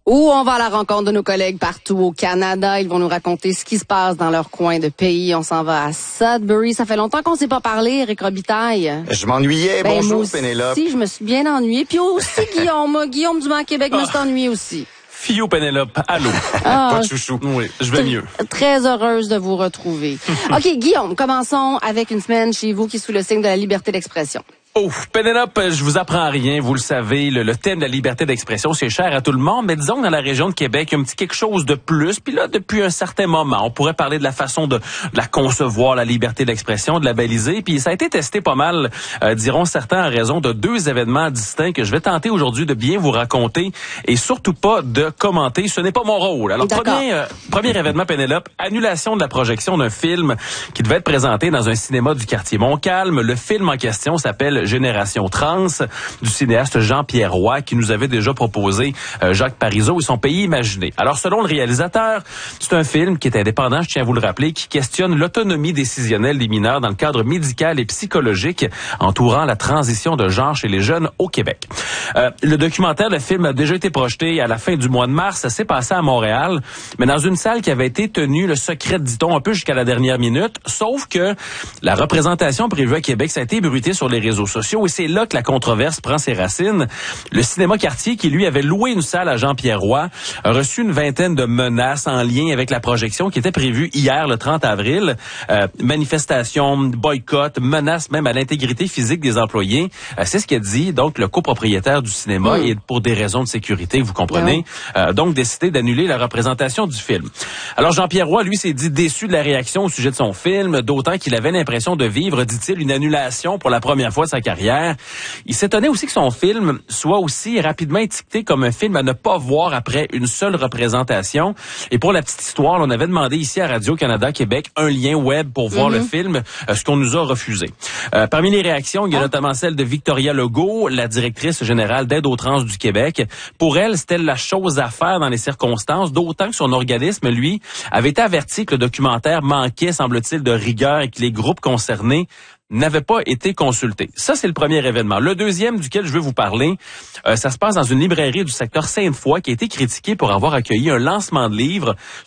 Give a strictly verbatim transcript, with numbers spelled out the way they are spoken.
Où on va à la rencontre de nos collègues partout au Canada. Ils vont nous raconter ce qui se passe dans leur coin de pays. On s'en va à Sudbury. Ça fait longtemps qu'on ne s'est pas parlé, Éric Robitaille. Je m'ennuyais. Ben, Bonjour, moi Pénélope. aussi, je me suis bien ennuyée. Puis aussi, Guillaume. Guillaume du Banc-Québec me s'est ennuyé aussi. Fiou Pénélope, allô. Ah, Pas de chouchou. Oui, je vais mieux. Très heureuse de vous retrouver. OK, Guillaume, commençons avec une semaine chez vous qui est sous le signe de la liberté d'expression. Oh, Pénélope, je vous apprends rien, vous le savez, le, le thème de la liberté d'expression, c'est cher à tout le monde, mais disons que dans la région de Québec, il y a un petit quelque chose de plus, puis là, depuis un certain moment, on pourrait parler de la façon de, de la concevoir, la liberté d'expression, de la baliser, puis ça a été testé pas mal, euh, diront certains, en raison de deux événements distincts que je vais tenter aujourd'hui de bien vous raconter, et surtout pas de commenter, ce n'est pas mon rôle. Alors, premier, euh, premier événement, Pénélope, annulation de la projection d'un film qui devait être présenté dans un cinéma du quartier Montcalm. Le film en question s'appelle Génération Trans, du cinéaste Jean-Pierre Roy, qui nous avait déjà proposé euh, Jacques Parizeau et son pays imaginé. Alors, selon le réalisateur, c'est un film qui est indépendant, je tiens à vous le rappeler, qui questionne l'autonomie décisionnelle des mineurs dans le cadre médical et psychologique entourant la transition de genre chez les jeunes au Québec. Euh, le documentaire, le film a déjà été projeté à la fin du mois de mars. Ça s'est passé à Montréal, mais dans une salle qui avait été tenue, le secret, dit-on, un peu jusqu'à la dernière minute, sauf que la représentation prévue à Québec, ça a été ébruité sur les réseaux sociaux et c'est là que la controverse prend ses racines. Le cinéma Quartier, qui lui avait loué une salle à Jean-Pierre Roy, a reçu une vingtaine de menaces en lien avec la projection qui était prévue hier, le trente avril. Euh, manifestations, boycott, menaces même à l'intégrité physique des employés. Euh, c'est ce qu'a dit donc le copropriétaire du cinéma mmh. et pour des raisons de sécurité, vous comprenez, mmh. euh, donc décidé d'annuler la représentation du film. Alors Jean-Pierre Roy, lui, s'est dit déçu de la réaction au sujet de son film, d'autant qu'il avait l'impression de vivre, dit-il, une annulation pour la première fois de sa carrière. Il s'étonnait aussi que son film soit aussi rapidement étiqueté comme un film à ne pas voir après une seule représentation. Et pour la petite histoire, on avait demandé ici à Radio-Canada Québec un lien web pour voir mm-hmm. le film, euh, ce qu'on nous a refusé. Euh, parmi les réactions, il y a ah. notamment celle de Victoria Legault, la directrice générale d'Aide aux trans du Québec. Pour elle, c'était la chose à faire dans les circonstances, d'autant que son organisme, lui, avait été averti que le documentaire manquait, semble-t-il, de rigueur et que les groupes concernés n'avait pas été consulté. Ça, c'est le premier événement. Le deuxième duquel je veux vous parler, euh, ça se passe dans une librairie du secteur Sainte-Foy qui a été critiquée pour avoir accueilli un lancement de livres